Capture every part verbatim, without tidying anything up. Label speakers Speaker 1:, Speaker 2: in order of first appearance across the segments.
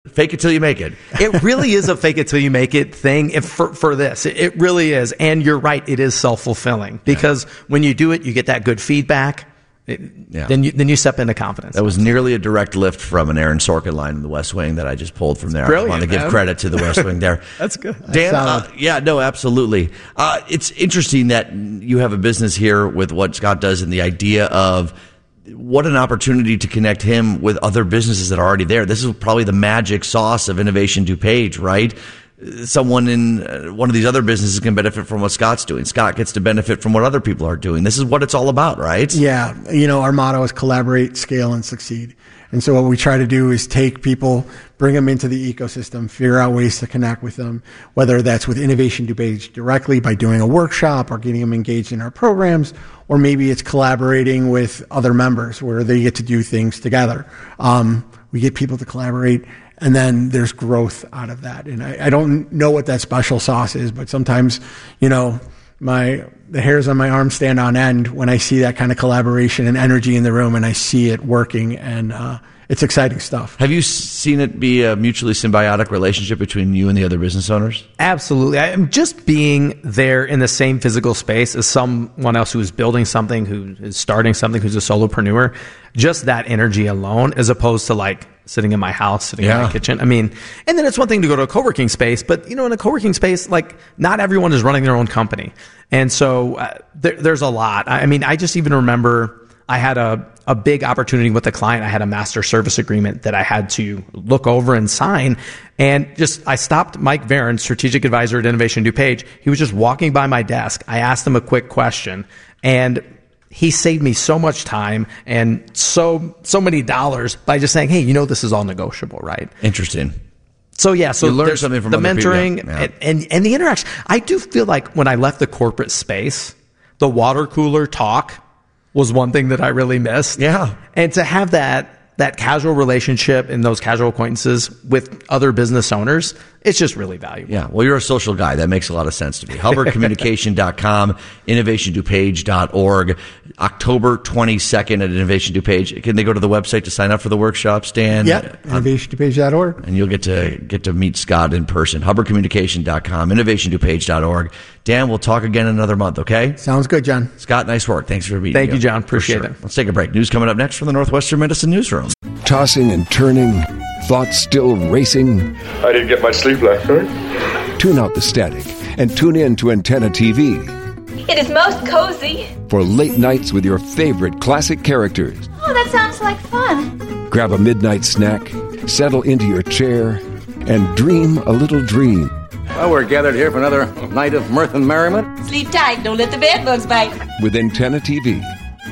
Speaker 1: fake it till you make it.
Speaker 2: It really is a fake it till you make it thing if for, for this. It, it really is. And you're right. It is self-fulfilling because yeah. when you do it, you get that good feedback. It, yeah. Then you then you step into confidence.
Speaker 1: That was nearly a direct lift from an Aaron Sorkin line in The West Wing that I just pulled from there.
Speaker 2: Brilliant,
Speaker 1: I want to give
Speaker 2: man.
Speaker 1: credit to The West Wing there.
Speaker 2: That's good.
Speaker 1: Dan, uh, yeah, no, absolutely. Uh, it's interesting that you have a business here with what Scott does and the idea of what an opportunity to connect him with other businesses that are already there. This is probably the magic sauce of Innovation DuPage, right? Someone in one of these other businesses can benefit from what Scott's doing. Scott gets to benefit from what other people are doing. This is what it's all about, right?
Speaker 3: Yeah. You know, our motto is collaborate, scale, and succeed. And so what we try to do is take people, bring them into the ecosystem, figure out ways to connect with them, whether that's with Innovation DuPage directly by doing a workshop or getting them engaged in our programs, or maybe it's collaborating with other members where they get to do things together. Um, we get people to collaborate, and then there's growth out of that. And I, I don't know what that special sauce is, but sometimes, you know, my the hairs on my arm stand on end when I see that kind of collaboration and energy in the room, and I see it working, and uh, it's exciting stuff.
Speaker 1: Have you seen it be a mutually symbiotic relationship between you and the other business owners?
Speaker 2: Absolutely. I'm just being there in the same physical space as someone else who is building something, who is starting something, who's a solopreneur. Just that energy alone, as opposed to like sitting in my house, sitting yeah. in my kitchen. I mean, and then it's one thing to go to a co-working space, but you know, in a co-working space, like not everyone is running their own company. And so uh, there, there's a lot. I mean, I just even remember I had a, a big opportunity with a client. I had a master service agreement that I had to look over and sign. And just, I stopped Mike Varon, strategic advisor at Innovation DuPage. He was just walking by my desk. I asked him a quick question, and he saved me so much time and so so many dollars by just saying, hey, you know, this is all negotiable, right?
Speaker 1: Interesting.
Speaker 2: So yeah, so
Speaker 1: you learn
Speaker 2: there's
Speaker 1: something from
Speaker 2: the
Speaker 1: other
Speaker 2: mentoring
Speaker 1: people. Yeah.
Speaker 2: and, and, and the interaction. I do feel like when I left the corporate space, the water cooler talk was one thing that I really missed.
Speaker 1: Yeah.
Speaker 2: And to have that that casual relationship and those casual acquaintances with other business owners, it's just really valuable.
Speaker 1: Yeah. Well, you're a social guy. That makes a lot of sense to me. Hubbard Communication dot com, Innovation DuPage dot org, October twenty-second at Innovation DuPage. Can they go to the website to sign up for the workshops, Dan?
Speaker 3: Yep. Innovation DuPage dot org.
Speaker 1: And you'll get to get to meet Scott in person. Hubbard Communication dot com, Innovation DuPage dot org. Dan, we'll talk again in another month, okay?
Speaker 3: Sounds good, John.
Speaker 1: Scott, nice work. Thanks for being here.
Speaker 2: Thank you, John. Appreciate
Speaker 1: sure.
Speaker 2: it.
Speaker 1: Let's take a break. News coming up next from the Northwestern Medicine Newsroom.
Speaker 4: Tossing and turning, thoughts still racing.
Speaker 5: I didn't get much sleep last night.
Speaker 4: Tune out the static and tune in to Antenna T V.
Speaker 6: It is most cozy.
Speaker 4: For late nights with your favorite classic characters.
Speaker 6: Oh, that sounds like fun.
Speaker 4: Grab a midnight snack, settle into your chair, and dream a little dream.
Speaker 7: Well, we're gathered here for another night of mirth and merriment.
Speaker 6: Sleep tight, don't let the bed bugs bite.
Speaker 4: With Antenna T V.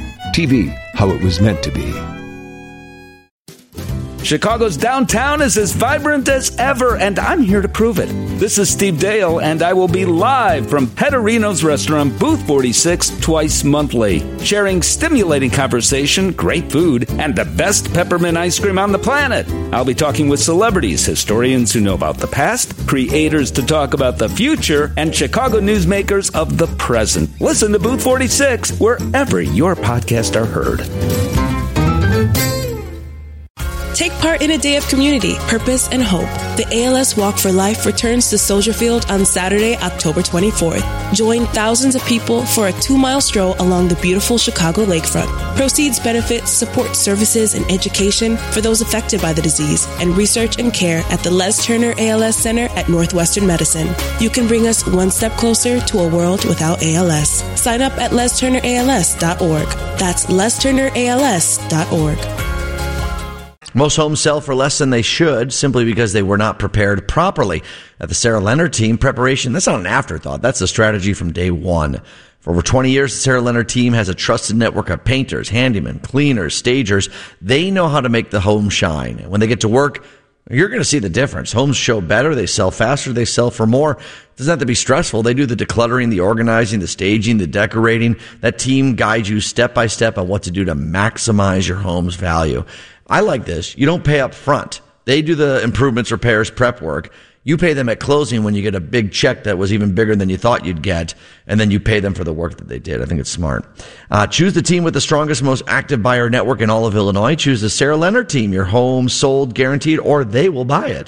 Speaker 4: T V, how it was meant to be.
Speaker 8: Chicago's downtown is as vibrant as ever, and I'm here to prove it. This is Steve Dale, and I will be live from Petterino's restaurant, Booth forty-six, twice monthly, sharing stimulating conversation, great food, and the best peppermint ice cream on the planet. I'll be talking with celebrities, historians who know about the past, creators to talk about the future, and Chicago newsmakers of the present. Listen to Booth forty-six wherever your podcasts are heard.
Speaker 9: Take part in a day of community, purpose, and hope. The A L S Walk for Life returns to Soldier Field on Saturday, October twenty-fourth. Join thousands of people for a two-mile stroll along the beautiful Chicago lakefront. Proceeds benefit support services and education for those affected by the disease and research and care at the Les Turner A L S Center at Northwestern Medicine. You can bring us one step closer to a world without A L S. Sign up at les turner a l s dot org. That's les turner a l s dot org.
Speaker 1: Most homes sell for less than they should simply because they were not prepared properly. At the Sarah Leonard team, preparation, that's not an afterthought. That's a strategy from day one. For over twenty years, the Sarah Leonard team has a trusted network of painters, handymen, cleaners, stagers. They know how to make the home shine. And when they get to work, you're going to see the difference. Homes show better. They sell faster. They sell for more. It doesn't have to be stressful. They do the decluttering, the organizing, the staging, the decorating. That team guides you step by step on what to do to maximize your home's value. I like this. You don't pay up front. They do the improvements, repairs, prep work. You pay them at closing when you get a big check that was even bigger than you thought you'd get, and then you pay them for the work that they did. I think it's smart. Uh, choose the team with the strongest, most active buyer network in all of Illinois. Choose the Sarah Leonard team. Your home sold, guaranteed, or they will buy it.